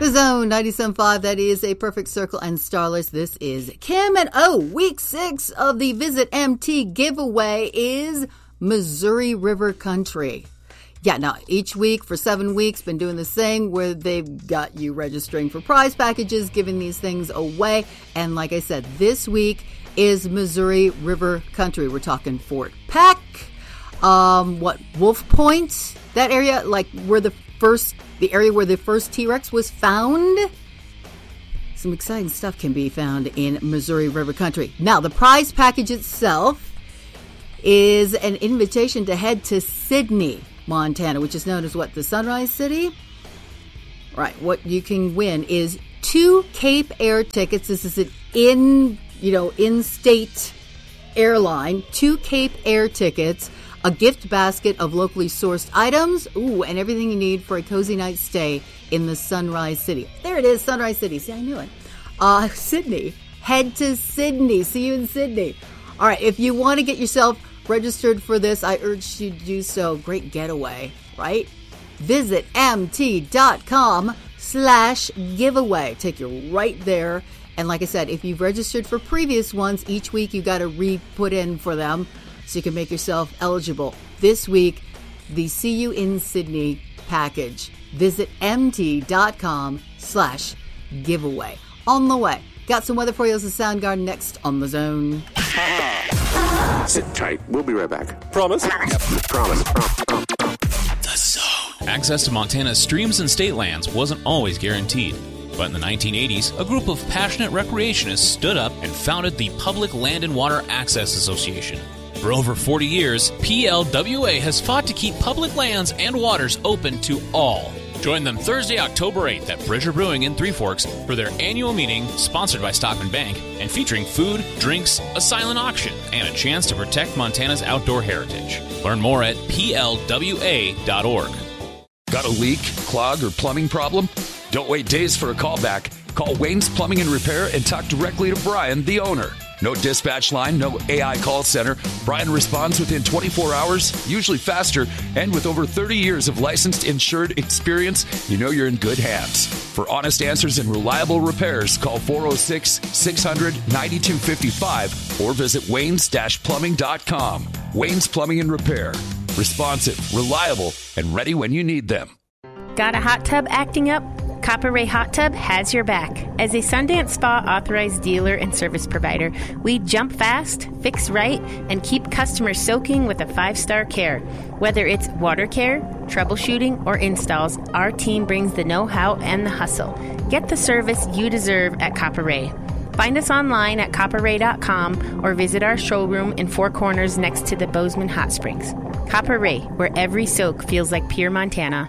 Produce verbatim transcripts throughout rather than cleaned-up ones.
The Zone ninety-seven point five, that is a perfect circle and starless. This is Kim, and oh, week six of the Visit M T giveaway is Missouri River Country. Yeah, now each week for seven weeks, been doing this thing where they've got you registering for prize packages, giving these things away. And like I said, this week is Missouri River Country. We're talking Fort Peck, um, what, Wolf Point, that area, like where the first, the area where the first T-Rex was found. Some exciting stuff can be found in Missouri River Country. Now, the prize package itself is an invitation to head to Sidney, Montana, which is known as what, the Sunrise City? Right, what you can win is two Cape Air tickets. This is an in, you know, in-state airline, two Cape Air tickets, a gift basket of locally sourced items, ooh, and everything you need for a cozy night stay in the Sunrise City. There it is, Sunrise City. See, I knew it. Uh, Sydney. Head to Sydney. See you in Sydney. All right, if you want to get yourself registered for this, I urge you to do so. Great getaway, right? Visit mt.com slash giveaway. Take you right there. And like I said, if you've registered for previous ones, each week you got to re-put in for them so you can make yourself eligible. This week, the See You in Sydney package. Visit mt.com slash giveaway. On the way. Got some weather for you as a Soundgarden next on The Zone. Sit tight. We'll be right back. Promise? Promise. The Zone. Access to Montana's streams and state lands wasn't always guaranteed. But in the nineteen eighties, a group of passionate recreationists stood up and founded the Public Land and Water Access Association. For over forty years, P L W A has fought to keep public lands and waters open to all. Join them Thursday, October eighth at Bridger Brewing in Three Forks for their annual meeting sponsored by Stockman Bank and featuring food, drinks, a silent auction, and a chance to protect Montana's outdoor heritage. Learn more at P L W A dot org. Got a leak, clog, or plumbing problem? Don't wait days for a call back. Call Wayne's Plumbing and Repair and talk directly to Brian, the owner. No dispatch line, no A I call center. Brian responds within twenty-four hours, usually faster, and with over thirty years of licensed insured experience, you know you're in good hands. For honest answers and reliable repairs, call four oh six, six hundred, ninety-two fifty-five or visit waynes dash plumbing dot com. Wayne's Plumbing and Repair. Responsive, reliable, and ready when you need them. Got a hot tub acting up? Copper Ray Hot Tub has your back. As a Sundance Spa authorized dealer and service provider, we jump fast, fix right, and keep customers soaking with a five-star care. Whether it's water care, troubleshooting, or installs, our team brings the know-how and the hustle. Get the service you deserve at Copper Ray. Find us online at copper ray dot com or visit our showroom in Four Corners next to the Bozeman Hot Springs. Copper Ray, where every soak feels like pure Montana.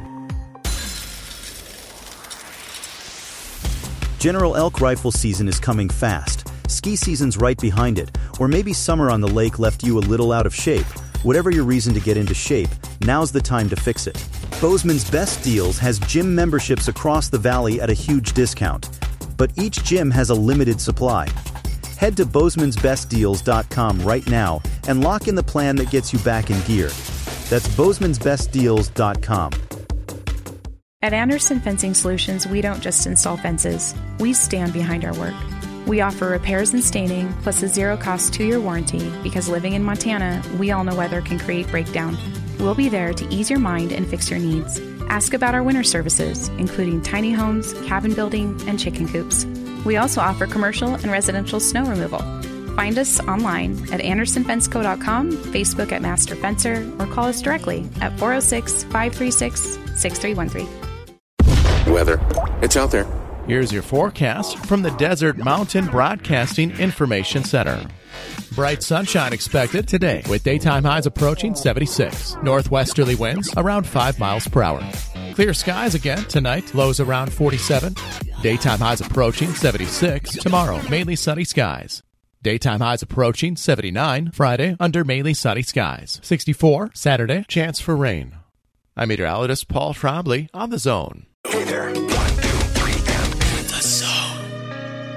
General elk rifle season is coming fast. Ski season's right behind it. Or maybe summer on the lake left you a little out of shape. Whatever your reason to get into shape, now's the time to fix it. Bozeman's Best Deals has gym memberships across the valley at a huge discount. But each gym has a limited supply. Head to bozemans best deals dot com right now and lock in the plan that gets you back in gear. That's bozemans best deals dot com. At Anderson Fencing Solutions, we don't just install fences. We stand behind our work. We offer repairs and staining, plus a zero-cost two-year warranty, because living in Montana, we all know weather can create breakdown. We'll be there to ease your mind and fix your needs. Ask about our winter services, including tiny homes, cabin building, and chicken coops. We also offer commercial and residential snow removal. Find us online at anderson fence co dot com, Facebook at Master Fencer, or call us directly at four oh six, five three six, six three one three. Weather. It's out there. Here's your forecast from the Desert Mountain Broadcasting Information Center. Bright sunshine expected today with daytime highs approaching seventy-six. Northwesterly winds around five miles per hour. Clear skies again tonight, lows around forty-seven. Daytime highs approaching seventy-six. Tomorrow, mainly sunny skies. Daytime highs approaching seventy-nine. Friday, under mainly sunny skies. sixty-four. Saturday, chance for rain. I'm meteorologist Paul Trombley on The Zone. Hey there.